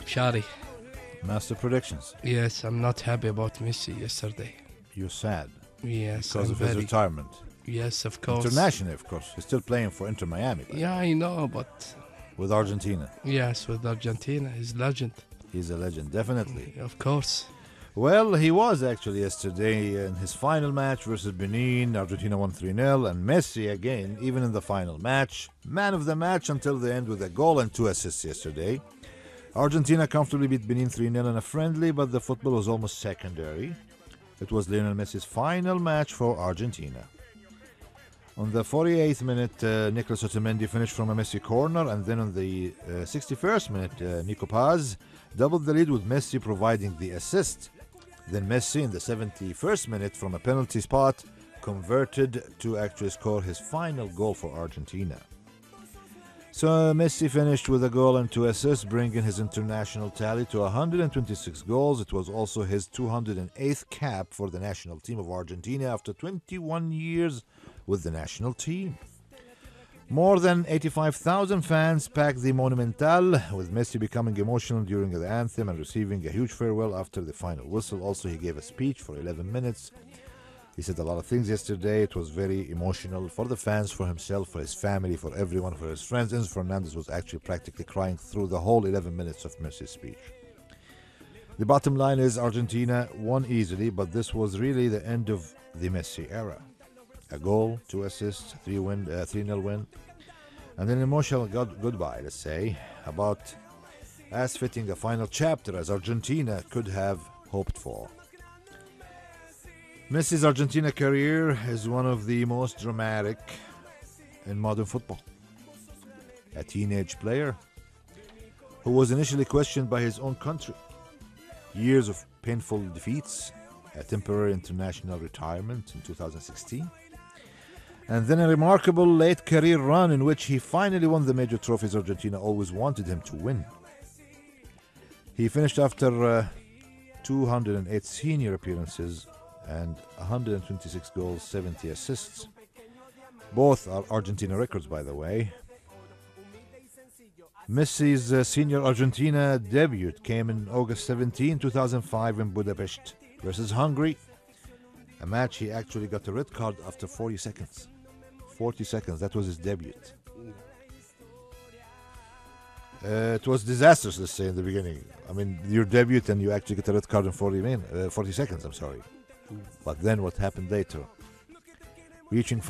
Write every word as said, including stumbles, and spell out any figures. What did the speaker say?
Shari. Master predictions. Yes, I'm not happy about Messi yesterday. You're sad Yes, because I'm of his very. retirement. Yes, of course. Internationally, of course. He's still playing for Inter Miami. by the Yeah, I know, but way, With Argentina. yes, with Argentina, he's legend. He's a legend, definitely. Of course. Well, he was actually yesterday in his final match versus Benin. Argentina won three nil, and Messi again, even in the final match, man of the match until the end with a goal and two assists yesterday. Argentina comfortably beat Benin three nil in a friendly, but the football was almost secondary. It was Lionel Messi's final match for Argentina. On the forty-eighth minute, uh, Nicolas Otamendi finished from a Messi corner, and then on the uh, sixty-first minute, uh, Nico Paz doubled the lead with Messi providing the assist. Then Messi in the seventy-first minute from a penalty spot converted to actually score his final goal for Argentina. So Messi finished with a goal and two assists, bringing his international tally to one hundred twenty-six goals. It was also his two hundred eighth cap for the national team of Argentina after twenty-one years with the national team. More than eighty-five thousand fans packed the Monumental, with Messi becoming emotional during the anthem and receiving a huge farewell after the final whistle. Also, he gave a speech for eleven minutes. He said a lot of things yesterday. It was very emotional for the fans, for himself, for his family, for everyone, for his friends. Enzo Fernandez was actually practically crying through the whole eleven minutes of Messi's speech. The bottom line is Argentina won easily, but this was really the end of the Messi era. A goal, two assists, three win, uh, three nil win, and an emotional good- goodbye, let's say, about as fitting a final chapter as Argentina could have hoped for. Messi's Argentina career is one of the most dramatic in modern football. A teenage player who was initially questioned by his own country, years of painful defeats, a temporary international retirement in two thousand sixteen, and then a remarkable late career run in which he finally won the major trophies Argentina always wanted him to win. He finished after uh, two hundred eight senior appearances and one hundred twenty-six goals, seventy assists. Both are Argentina records, by the way. Messi's uh, senior Argentina debut came in August seventeenth, two thousand five in Budapest versus Hungary. A match he actually got a red card after forty seconds. forty seconds, that was his debut. Uh, it was disastrous, let's say, in the beginning. I mean, your debut and you actually get a red card in forty, min- uh, forty seconds, I'm sorry. But then what happened later? Reaching